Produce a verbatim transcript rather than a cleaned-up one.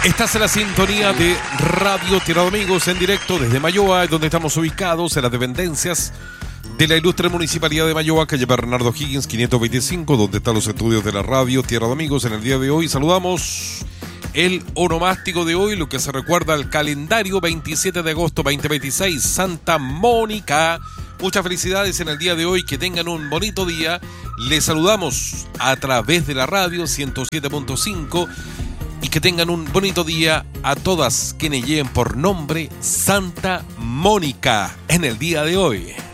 Estás en la sintonía de Radio Tierra de Amigos en directo desde Mayoa, donde estamos ubicados en las dependencias de la ilustre Municipalidad de Mayoa, calle Bernardo Higgins quinientos veinticinco, donde están los estudios de la Radio Tierra de Amigos. En el día de hoy saludamos el onomástico de hoy, lo que se recuerda al calendario veintisiete de agosto veinte veintiséis, Santa Mónica. Muchas felicidades en el día de hoy, que tengan un bonito día. Les saludamos a través de la radio ciento siete punto cinco y que tengan un bonito día a todas quienes lleven por nombre Santa Mónica en el día de hoy.